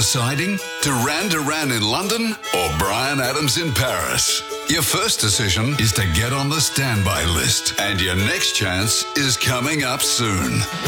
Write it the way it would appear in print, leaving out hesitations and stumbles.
deciding Duran Duran in London or Bryan Adams in Paris? Your first decision is to get on the standby list, and your next chance is coming up soon.